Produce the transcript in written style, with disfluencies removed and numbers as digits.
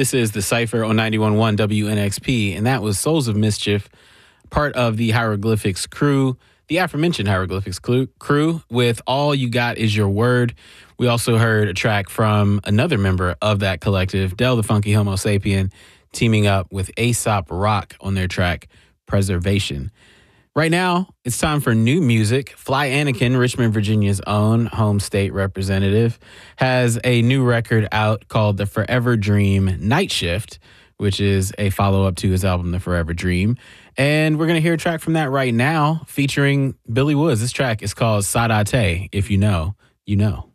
This is the Cypher on 91.1 WNXP, and that was Souls of Mischief, part of the Hieroglyphics crew, the aforementioned Hieroglyphics crew, with All You Got Is Your Word. We also heard a track from another member of that collective, Del the Funky Homo Sapien, teaming up with Aesop Rock on their track, Preservation. Right now, it's time for new music. Fly Anakin, Richmond, Virginia's own home state representative, has a new record out called The Forever Dream Night Shift, which is a follow-up to his album, The Forever Dream. And we're going to hear a track from that right now featuring Billy Woods. This track is called Sadate. If you know, you know.